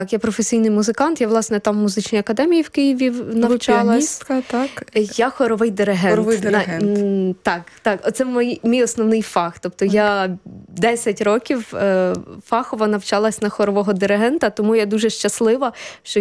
Я професійний музикант, я, власне, там в музичній академії в Києві навчалась. Піаністка, так? Я хоровий диригент. Хоровий диригент. Так. Оце мій основний фах. Тобто я 10 років фахово навчалась на хорового диригента, тому я дуже щаслива, що